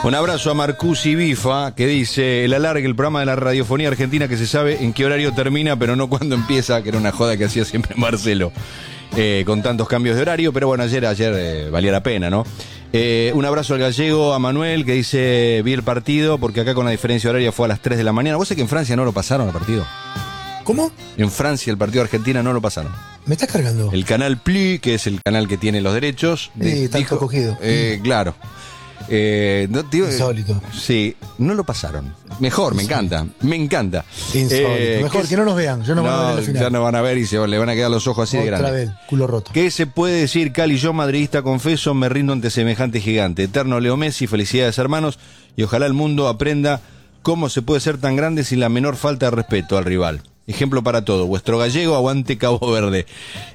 Un abrazo a Marcusi Bifa, que dice: el alargue, el programa de la radiofonía argentina que se sabe en qué horario termina, pero no cuándo empieza, que era una joda que hacía siempre Marcelo, con tantos cambios de horario, pero bueno, ayer valía la pena, ¿no? Un abrazo al gallego, a Manuel, que dice: vi el partido, porque acá con la diferencia horaria fue a las 3 de la mañana. ¿Vos sabés que en Francia no lo pasaron el partido? ¿Cómo? En Francia el partido de Argentina no lo pasaron. ¿Me estás cargando? El canal Plus, que es el canal que tiene los derechos. Tanto cogido. Claro. Insólito. Sí, no lo pasaron. Mejor, me encanta. Me encanta. Insólito. Mejor que no nos vean. Yo no van a ver la final. Ya no van a ver y le van a quedar los ojos así de grandes. Otra vez, culo roto. ¿Qué se puede decir, Cali? Yo, madridista, confeso, me rindo ante semejante gigante. Eterno Leo Messi, felicidades, hermanos. Y ojalá el mundo aprenda cómo se puede ser tan grande sin la menor falta de respeto al rival. Ejemplo para todo. Vuestro gallego, aguante Cabo Verde.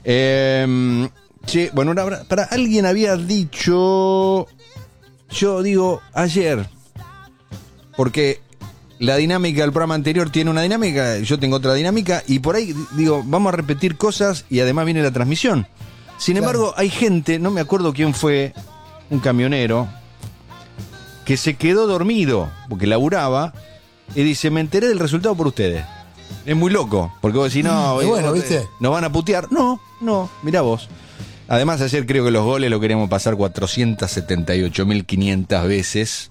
Bueno, para alguien había dicho... Yo digo ayer, porque la dinámica del programa anterior tiene una dinámica, yo tengo otra dinámica, y por ahí digo, vamos a repetir cosas y además viene la transmisión. Sin embargo, hay gente, no me acuerdo quién fue, un camionero, que se quedó dormido, porque laburaba, y dice: me enteré del resultado por ustedes. Es muy loco, porque vos decís, no, bueno, ¿viste? ¿Nos van a putear? No, mirá vos. Además, ayer creo que los goles lo queríamos pasar 478.500 veces,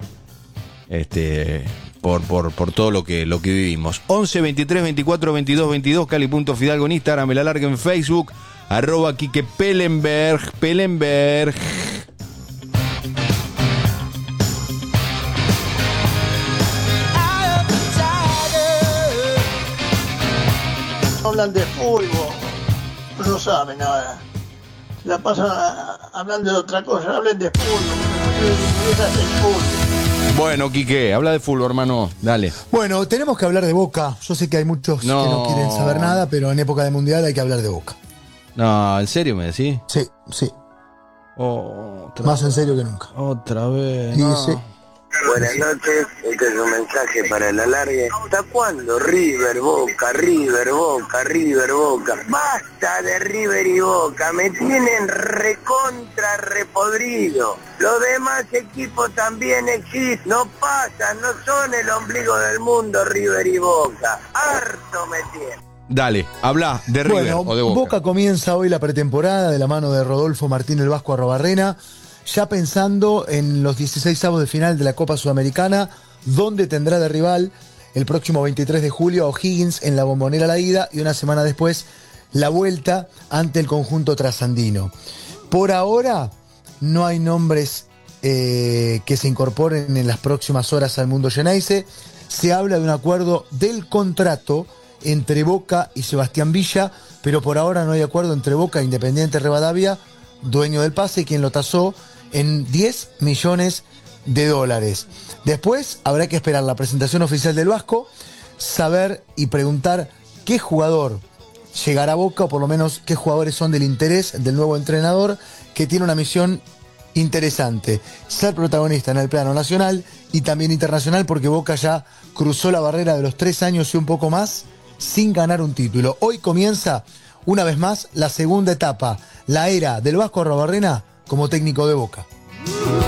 por todo lo que vivimos. 11 23 24 22 22, Cali.Fidalgo en Instagram, el alargue en Facebook, @Quique Pellenberg. Hablan de fútbol, no saben nada. La pasan hablando de otra cosa, hablen de fútbol. Bueno, Quique, habla de fútbol, hermano, dale. Bueno, tenemos que hablar de Boca. Yo sé que hay muchos que no quieren saber nada, pero en época de Mundial hay que hablar de Boca. No, ¿en serio me decís? Sí. Más en serio que nunca. Otra vez. Y no. sí. Buenas noches, este es un mensaje para el alargue. ¿Hasta cuándo River, Boca, River, Boca, River, Boca? Basta de River y Boca, me tienen recontra repodrido. Los demás equipos también existen, no pasan, no son el ombligo del mundo River y Boca. Harto me tienen. Dale, habla de River o de Boca. Boca comienza hoy la pretemporada de la mano de Rodolfo Martín el Vasco Arrobarrena, ya pensando en los 16avos de final de la Copa Sudamericana, donde tendrá de rival el próximo 23 de julio a O'Higgins en la Bombonera la ida y una semana después la vuelta ante el conjunto trasandino. Por ahora no hay nombres que se incorporen en las próximas horas al mundo Geneise. Se habla de un acuerdo del contrato entre Boca y Sebastián Villa, pero por ahora no hay acuerdo entre Boca e Independiente Rivadavia, dueño del pase, quien lo tasó en $10 millones. Después habrá que esperar la presentación oficial del Vasco, saber y preguntar qué jugador llegará a Boca, o por lo menos qué jugadores son del interés del nuevo entrenador, que tiene una misión interesante: ser protagonista en el plano nacional y también internacional, porque Boca ya cruzó la barrera de los 3 años y un poco más sin ganar un título. Hoy comienza una vez más la segunda etapa, la era del Vasco Arrobarrena como técnico de Boca.